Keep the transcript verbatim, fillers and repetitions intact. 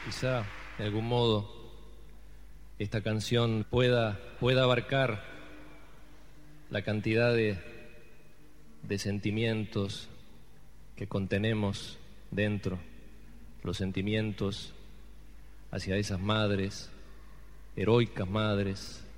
Quizá, de algún modo, esta canción pueda, pueda abarcar la cantidad de, de sentimientos que contenemos dentro, los sentimientos hacia esas madres, heroicas madres,